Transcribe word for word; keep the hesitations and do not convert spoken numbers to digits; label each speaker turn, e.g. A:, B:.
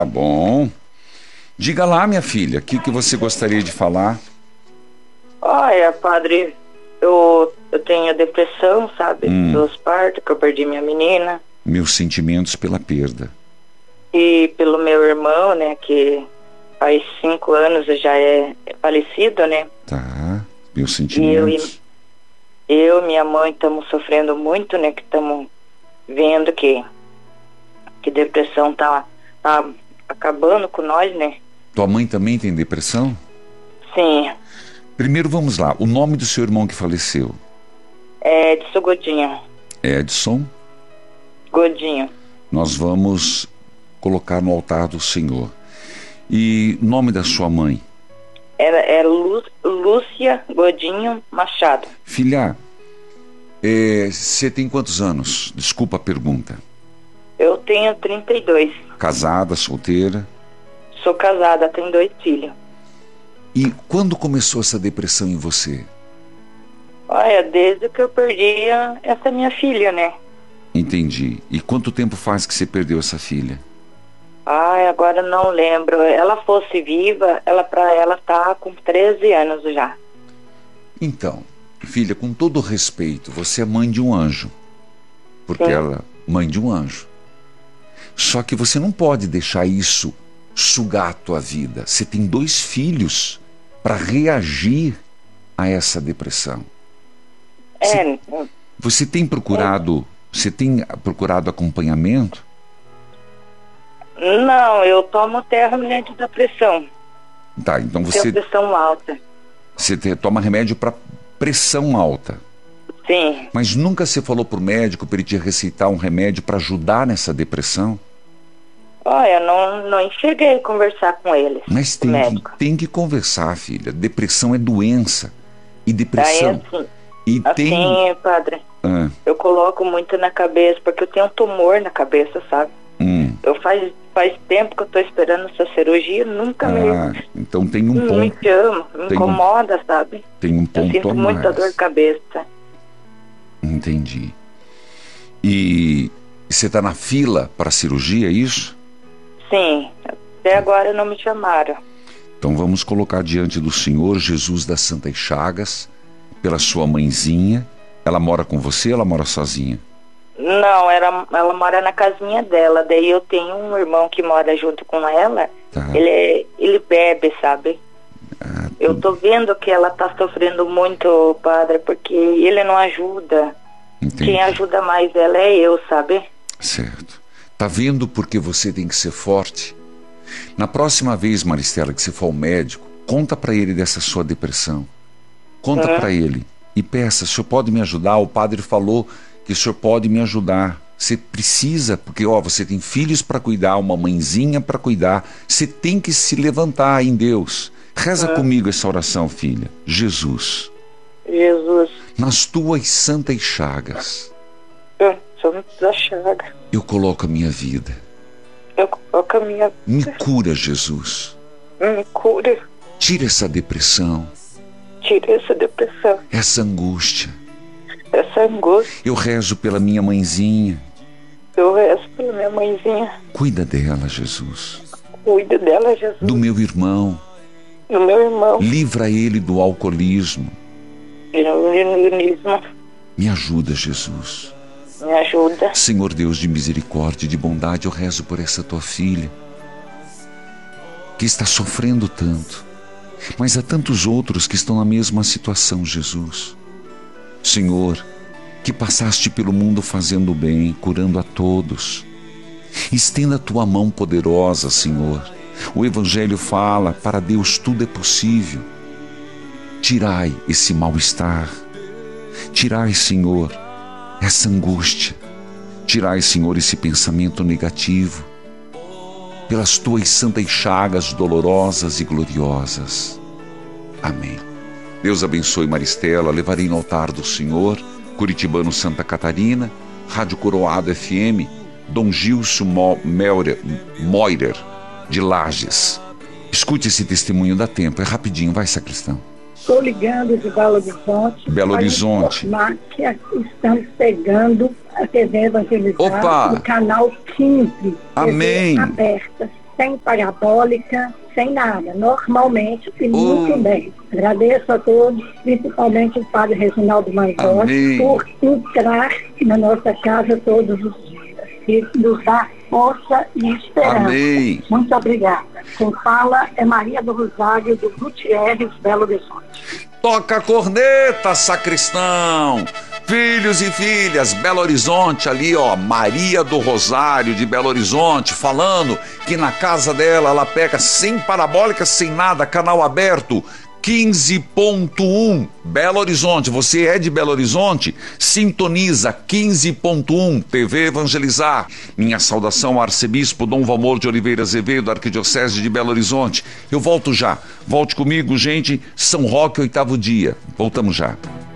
A: Tá bom. Diga lá, minha filha, o que, que você gostaria de falar?
B: Olha, padre, eu, eu tenho depressão, sabe?
A: Hum.
B: Dos partos, que eu perdi minha menina.
A: Meus sentimentos pela perda.
B: E pelo meu irmão, né, que faz cinco anos já é falecido, né?
A: Tá, meus
B: E eu
A: sentimentos.
B: e eu, minha mãe, estamos sofrendo muito, né? Que estamos vendo que, que depressão tá, tá acabando com nós, né?
A: Tua mãe também tem depressão?
B: Sim,
A: Primeiro vamos lá, o nome do seu irmão que faleceu?
B: é de seu Godinho.
A: Edson.
B: Godinho.
A: Nós vamos colocar no altar do Senhor. E o nome da sua mãe?
B: É, é Lú, Lúcia Godinho Machado.
A: Filha, é, você tem quantos anos? Desculpa a pergunta.
B: Eu tenho trinta e dois.
A: Casada, solteira?
B: Sou casada, tenho dois filhos.
A: E quando começou essa depressão em você?
B: Olha, desde que eu perdi a, essa minha filha, né?
A: Entendi. E quanto tempo faz que você perdeu essa filha?
B: Ai, agora não lembro. Ela fosse viva, ela para ela tá com treze anos já.
A: Então, filha, com todo respeito, você é mãe de um anjo. Porque
B: Sim.
A: ela é mãe de um anjo. Só que você não pode deixar isso sugar a tua vida. Você tem dois filhos para reagir a essa depressão.
B: É,
A: Você tem procurado, você tem procurado acompanhamento?
B: não, eu tomo terra-remédio da pressão.
A: Tá, então
B: Tenho
A: você,
B: pressão alta.
A: você te- toma remédio para pressão alta.
B: Sim.
A: Mas nunca você falou pro médico para ele te receitar um remédio para ajudar nessa depressão?
B: Olha, não, não cheguei a conversar com eles.
A: Mas
B: com o
A: tem que,
B: médico.
A: tem que conversar, filha. Depressão é doença. E
B: Aí
A: depressão.
B: assim,
A: E tem.
B: assim, padre,
A: Ah,
B: eu coloco muito na cabeça, porque eu tenho um tumor na cabeça, sabe?
A: hum,
B: Eu faz, faz tempo que eu tô esperando essa cirurgia, nunca
A: ah,
B: me,
A: então tem um
B: me
A: ponto.
B: chama, me
A: tem um-
B: incomoda, sabe?
A: Tem um
B: Eu
A: ponto
B: sinto
A: a
B: muita
A: mais.
B: dor de cabeça.
A: Entendi. E você está na fila para a cirurgia, é isso?
B: Sim, até agora não me chamaram.
A: Então vamos colocar diante do Senhor Jesus das Santas Chagas, pela sua mãezinha. Ela mora com você ou ela mora sozinha?
B: Não, ela, ela mora na casinha dela, daí eu tenho um irmão que mora junto com ela,
A: Tá.
B: ele, é- ele bebe, sabe?
A: Ah,
B: Eu
A: tudo
B: tô vendo que ela tá sofrendo muito, padre, porque ele não ajuda.
A: entendi.
B: Quem ajuda mais ela é eu, sabe?
A: Certo. Tá vendo porque você tem que ser forte? Na próxima vez, Maristela, que você for ao médico, conta para ele dessa sua depressão. Conta
B: Uhum.
A: para ele e peça, o senhor pode me ajudar? O padre falou que o senhor pode me ajudar. Você precisa, porque ó, você tem filhos para cuidar, uma mãezinha para cuidar. Você tem que se levantar em Deus. Reza
B: Uhum.
A: comigo essa oração, filha. Jesus,
B: Jesus,
A: nas tuas santas chagas,
B: eu sou muito da chaga.
A: eu coloco a minha vida.
B: Eu coloco a minha...
A: Me cura, Jesus.
B: Me cura,
A: Tira essa depressão,
B: tira essa depressão,
A: essa angústia.
B: essa angústia.
A: Eu rezo pela minha mãezinha.
B: Eu rezo pela minha mãezinha.
A: Cuida dela, Jesus.
B: Cuida dela, Jesus.
A: Do meu irmão.
B: Do meu irmão.
A: Livra ele do alcoolismo.
B: Leonismo.
A: Me ajuda, Jesus.
B: Me ajuda.
A: Senhor Deus de misericórdia e de bondade, eu rezo por essa tua filha que está sofrendo tanto, mas há tantos outros que estão na mesma situação, Jesus. Senhor, que passaste pelo mundo fazendo o bem, curando a todos. Estenda a tua mão poderosa, Senhor. O Evangelho fala, para Deus tudo é possível. Tirai esse mal-estar. Tirai, Senhor, essa angústia. Tirai, Senhor, esse pensamento negativo. Pelas tuas santas chagas dolorosas e gloriosas. Amém. Deus abençoe Maristela. Levarei no altar do Senhor, Curitibano Santa Catarina, Rádio Coroado F M, Dom Gilson Mo Melrer, Moirer, de Lages. Escute esse testemunho, dá tempo, é rapidinho, vai, sacristão.
C: Estou ligando de Belo Horizonte.
A: Belo
C: para
A: Horizonte.
C: informar que estamos pegando a T V Evangelizar
A: Opa!
C: no canal quinze.
A: Amém.
C: T V aberta. sem parabólica, sem nada, normalmente e
A: Oh.
C: muito bem. Agradeço a todos, principalmente o Padre Reginaldo Manzotti,
A: Amém.
C: por entrar na nossa casa todos os dias e nos dar força e esperança.
A: Amém.
C: Muito obrigada. Quem fala é Maria do Rosário, do Gutierrez, Belo Horizonte.
A: Toca a corneta, sacristão! Filhos e filhas, Belo Horizonte, ali ó, Maria do Rosário de Belo Horizonte, falando que na casa dela ela pega sem parabólica, sem nada, canal aberto, quinze ponto um, Belo Horizonte. Você é de Belo Horizonte? Sintoniza quinze ponto um, T V Evangelizar. Minha saudação ao arcebispo Dom Valmor de Oliveira Azevedo, arquidiocese de Belo Horizonte. Eu volto já. Volte comigo, gente. São Roque, oitavo dia. Voltamos já.